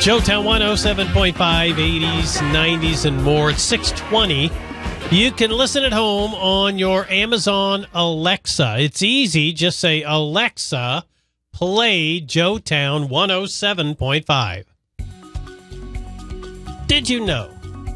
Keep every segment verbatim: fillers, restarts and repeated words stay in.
Joetown one oh seven point five, eighties, nineties, and more. It's six twenty. You can listen at home on your Amazon Alexa. It's easy. Just say, Alexa, play Joetown one oh seven point five. Did you know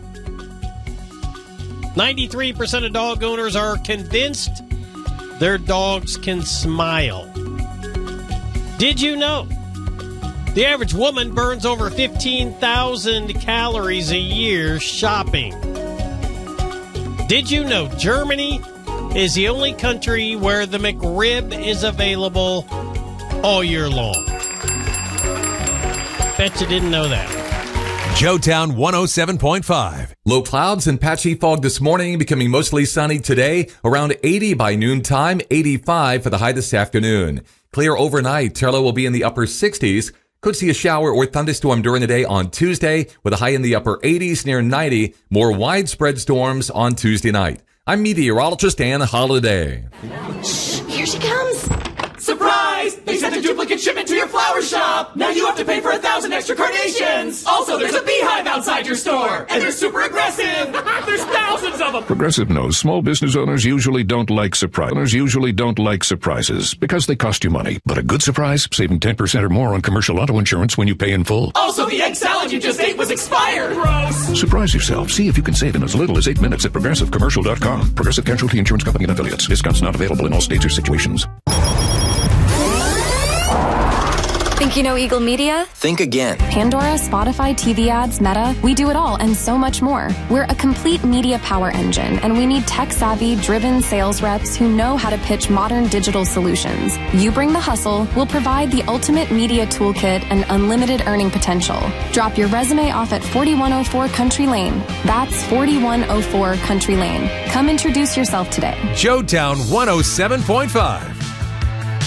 ninety-three percent of dog owners are convinced their dogs can smile? Did you know the average woman burns over fifteen thousand calories a year shopping? Did you know Germany is the only country where the McRib is available all year long? Bet you didn't know that. Joetown one oh seven point five. Low clouds and patchy fog this morning, becoming mostly sunny today. Around eighty by noontime, eighty-five for the high this afternoon. Clear overnight. Turlow will be in the upper sixties. Could see a shower or thunderstorm during the day on Tuesday with a high in the upper eighties near ninety. More widespread storms on Tuesday night. I'm meteorologist Ann Holiday. Shh, here she comes. Surprise! They sent a duplicate shipment to your flower shop! Now you have to pay for a thousand extra carnations! Also, there's a beehive outside your store! And they're super aggressive! There's thousands of them! Progressive knows small business owners usually don't like surprise. Owners usually don't like surprises because they cost you money. But a good surprise, saving ten percent or more on commercial auto insurance when you pay in full. Also, the egg salad you just ate was expired! Gross! Surprise yourself. See if you can save in as little as eight minutes at progressive commercial dot com. Progressive Casualty Insurance Company and affiliates. Discounts not available in all states or situations. Think you know Eagle Media? Think again. Pandora, Spotify, T V ads, Meta. We do it all and so much more. We're a complete media power engine, and we need tech-savvy, driven sales reps who know how to pitch modern digital solutions. You bring the hustle, we'll provide the ultimate media toolkit and unlimited earning potential. Drop your resume off at forty-one oh four Country Lane. That's forty-one oh four Country Lane. Come introduce yourself today. Joetown one oh seven point five.